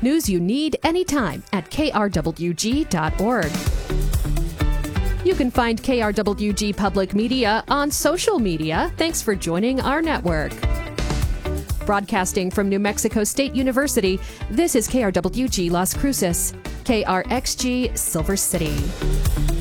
News you need anytime at krwg.org. You can find KRWG Public Media on social media. Thanks for joining our network. Broadcasting from New Mexico State University, this is KRWG Las Cruces, KRXG Silver City.